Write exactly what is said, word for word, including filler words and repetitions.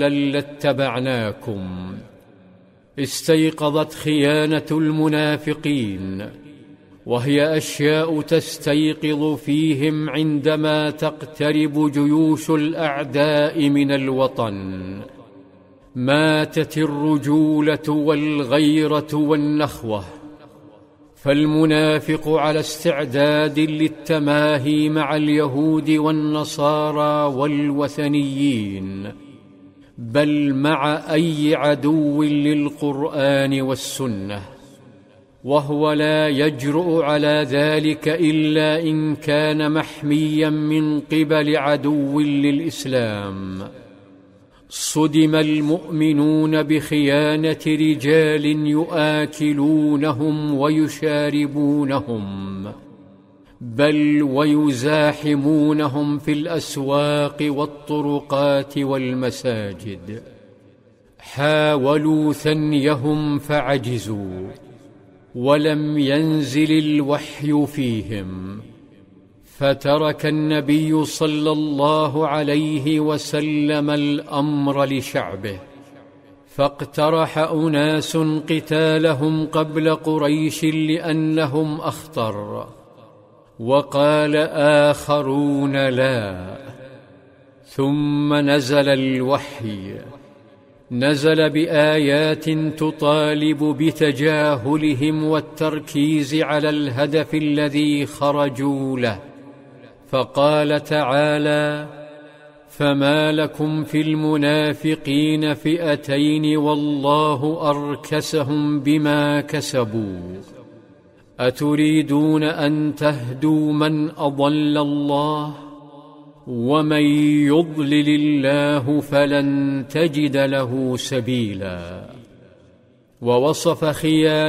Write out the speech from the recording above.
لاتبعناكم. استيقظت خيانة المنافقين، وهي أشياء تستيقظ فيهم عندما تقترب جيوش الأعداء من الوطن. ماتت الرجولة والغيرة والنخوة، فالمنافق على استعداد للتماهي مع اليهود والنصارى والوثنيين، بل مع أي عدو للقرآن والسنة، وهو لا يجرؤ على ذلك إلا إن كان محميا من قبل عدو للإسلام. صدم المؤمنون بخيانة رجال يؤكلونهم ويشاربونهم، بل ويزاحمونهم في الأسواق والطرقات والمساجد. حاولوا ثنيهم فعجزوا، ولم ينزل الوحي فيهم، فترك النبي صلى الله عليه وسلم الأمر لشعبه، فاقترح أناس قتالهم قبل قريش لأنهم أخطر، وقال آخرون لا. ثم نزل الوحي، نزل بآيات تطالب بتجاهلهم والتركيز على الهدف الذي خرجوا له. فقال تعالى: فما لكم في المنافقين فئتين والله أركسهم بما كسبوا، أتريدون أن تهدوا من أضل الله، ومن يضلل الله فلن تجد له سبيلا. ووصف خيانة